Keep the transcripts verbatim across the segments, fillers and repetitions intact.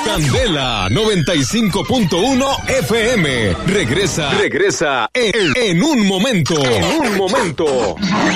Candela noventa y cinco punto uno F M. Regresa, regresa en, en un momento. En un momento.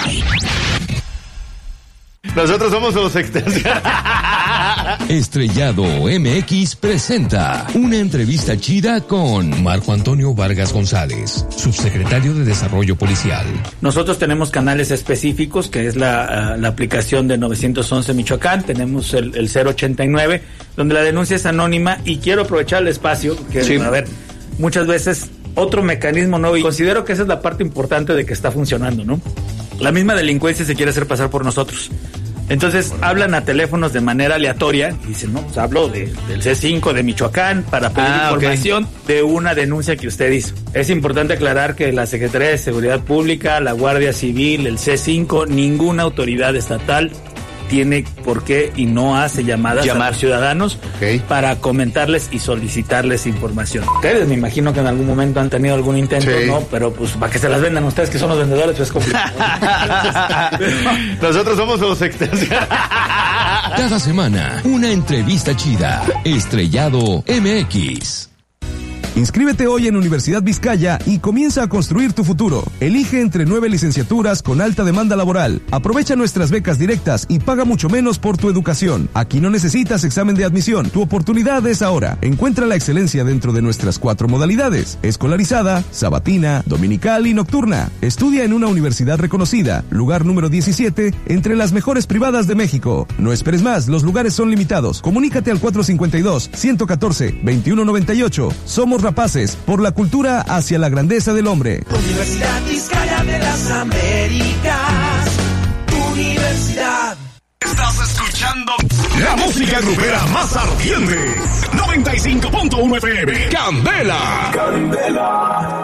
Nosotros somos los extras. Estrellado M X presenta una entrevista chida con Marco Antonio Vargas González, subsecretario de Desarrollo Policial. Nosotros tenemos canales específicos, que es la, uh, la aplicación de nueve once Michoacán, tenemos el, el cero ochenta y nueve, donde la denuncia es anónima, y quiero aprovechar el espacio, que sí. A ver, muchas veces otro mecanismo nuevo, y considero que esa es la parte importante de que está funcionando, ¿no? La misma delincuencia se quiere hacer pasar por nosotros. Entonces hablan a teléfonos de manera aleatoria y dicen, no, pues hablo de, del C cinco de Michoacán para pedir ah, información okay. de una denuncia que usted hizo. Es importante aclarar que la Secretaría de Seguridad Pública, la Guardia Civil, el C cinco, ninguna autoridad estatal tiene por qué y no hace llamadas Llamar. a los ciudadanos okay. para comentarles y solicitarles información. Ustedes me imagino que en algún momento han tenido algún intento, sí. ¿no? Pero pues para que se las vendan ustedes que son los vendedores, pues es complicado. Nosotros somos los extras. Cada semana, una entrevista chida. Estrellado M X. Inscríbete hoy en Universidad Vizcaya y comienza a construir tu futuro. Elige entre nueve licenciaturas con alta demanda laboral. Aprovecha nuestras becas directas y paga mucho menos por tu educación. Aquí no necesitas examen de admisión. Tu oportunidad es ahora. Encuentra la excelencia dentro de nuestras cuatro modalidades: escolarizada, sabatina, dominical y nocturna. Estudia en una universidad reconocida, lugar número diecisiete, entre las mejores privadas de México. No esperes más, los lugares son limitados. Comunícate al cuatro cinco dos, uno uno cuatro, dos uno nueve ocho. Somos rapaces por la cultura hacia la grandeza del hombre. Universidad Vizcaya de las Américas. Universidad. Estás escuchando la música grupera más ardiente. noventa y cinco punto uno F M. Candela. Candela.